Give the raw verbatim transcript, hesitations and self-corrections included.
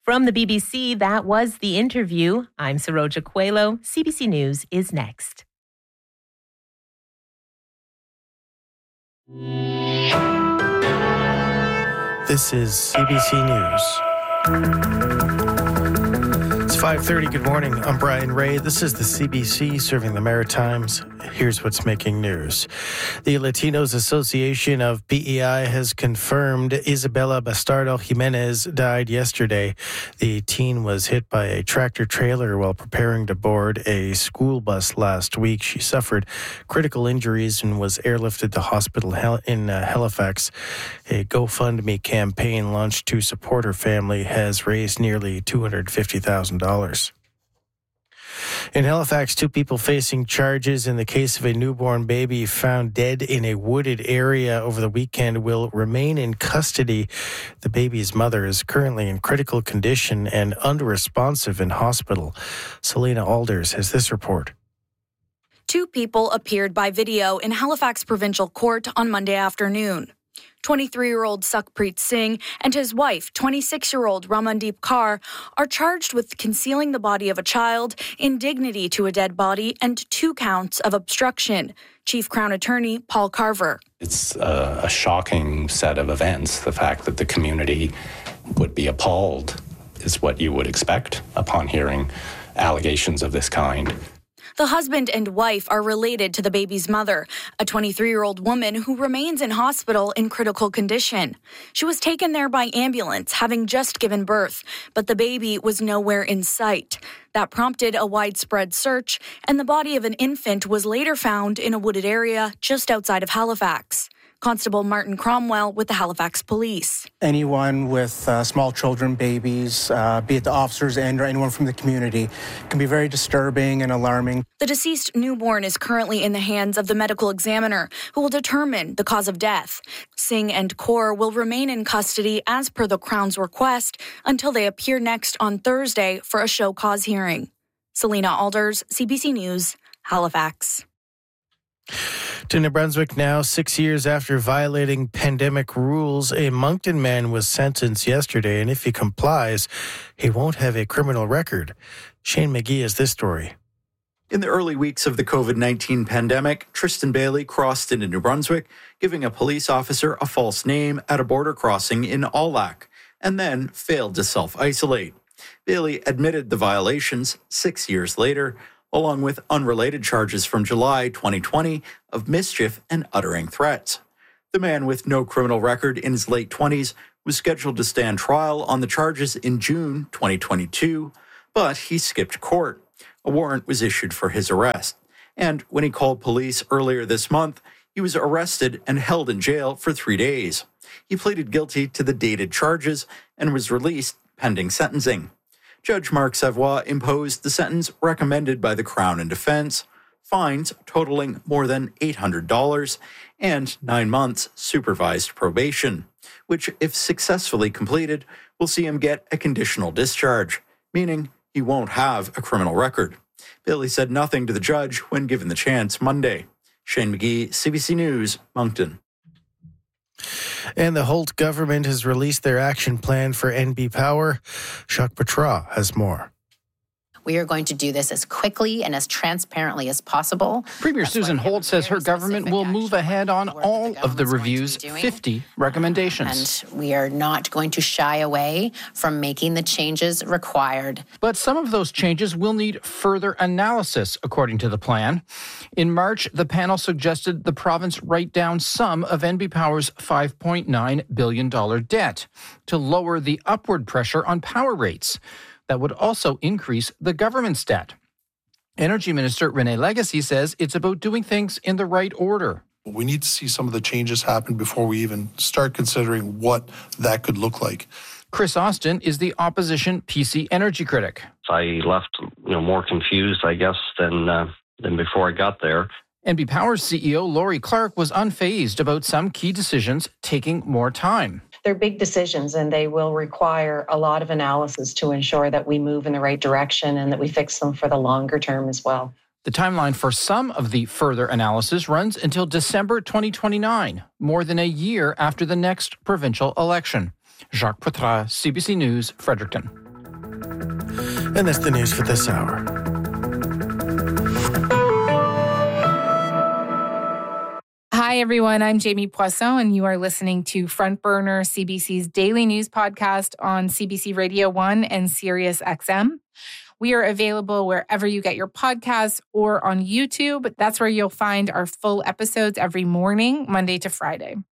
From the B B C, that was the interview. I'm Saroja Coelho. C B C News is next. This is C B C News. It's five thirty. Good morning. I'm Brian Ray. This is the C B C serving the Maritimes. Here's what's making news. The Latinos Association of P E I has confirmed Isabela Bastardo Jimenez died yesterday. The teen was hit by a tractor trailer while preparing to board a school bus last week. She suffered critical injuries and was airlifted to hospital in Halifax. A GoFundMe campaign launched to support her family has raised nearly two hundred fifty thousand dollars. In Halifax, two people facing charges in the case of a newborn baby found dead in a wooded area over the weekend will remain in custody. The baby's mother is currently in critical condition and unresponsive in hospital. Selena Alders has this report. Two people appeared by video in Halifax Provincial Court on Monday afternoon. twenty-three-year-old Sukhpreet Singh and his wife, twenty-six-year-old Ramandeep Kaur, are charged with concealing the body of a child, indignity to a dead body, and two counts of obstruction. Chief Crown Attorney Paul Carver. It's a, a shocking set of events. The fact that the community would be appalled is what you would expect upon hearing allegations of this kind. The husband and wife are related to the baby's mother, a twenty-three-year-old woman who remains in hospital in critical condition. She was taken there by ambulance, having just given birth, but the baby was nowhere in sight. That prompted a widespread search, and the body of an infant was later found in a wooded area just outside of Halifax. Constable Martin Cromwell with the Halifax Police. Anyone with uh, small children, babies, uh, be it the officers and or anyone from the community, can be very disturbing and alarming. The deceased newborn is currently in the hands of the medical examiner, who will determine the cause of death. Singh and Kaur will remain in custody as per the Crown's request until they appear next on Thursday for a show cause hearing. Selena Alders, C B C News, Halifax. To New Brunswick now, six years after violating pandemic rules, a Moncton man was sentenced yesterday, and if he complies, he won't have a criminal record. Shane McGee has this story. In the early weeks of the covid nineteen pandemic, Tristan Bailey crossed into New Brunswick, giving a police officer a false name at a border crossing in Aulac, and then failed to self-isolate. Bailey admitted the violations six years later, along with unrelated charges from July twenty twenty of mischief and uttering threats. The man with no criminal record in his late twenties was scheduled to stand trial on the charges in June twenty twenty-two, but he skipped court. A warrant was issued for his arrest, and when he called police earlier this month, he was arrested and held in jail for three days. He pleaded guilty to the dated charges and was released pending sentencing. Judge Mark Savoy imposed the sentence recommended by the Crown and Defence, fines totaling more than eight hundred dollars, and nine months supervised probation, which, if successfully completed, will see him get a conditional discharge, meaning he won't have a criminal record. Bailey said nothing to the judge when given the chance Monday. Shane McGee, C B C News, Moncton. And the Holt government has released their action plan for N B Power. Jacques Petra has more. We are going to do this as quickly and as transparently as possible. Premier Susan Holt says her government will move ahead on all of the review's fifty recommendations. And we are not going to shy away from making the changes required. But some of those changes will need further analysis, according to the plan. In March, the panel suggested the province write down some of N B Power's five point nine billion dollars debt to lower the upward pressure on power rates. That would also increase the government's debt. Energy Minister René Legacy says it's about doing things in the right order. We need to see some of the changes happen before we even start considering what that could look like. Chris Austin is the opposition P C energy critic. I left, you know, more confused, I guess, than uh, than before I got there. N B Power's C E O Laurie Clark was unfazed about some key decisions taking more time. They're big decisions, and they will require a lot of analysis to ensure that we move in the right direction and that we fix them for the longer term as well. The timeline for some of the further analysis runs until December twenty twenty-nine, more than a year after the next provincial election. Jacques Poitras, C B C News, Fredericton. And that's the news for this hour. Hi, everyone. I'm Jamie Poisson, and you are listening to Front Burner, C B C's daily news podcast on C B C Radio one and Sirius X M. We are available wherever you get your podcasts or on YouTube. That's where you'll find our full episodes every morning, Monday to Friday.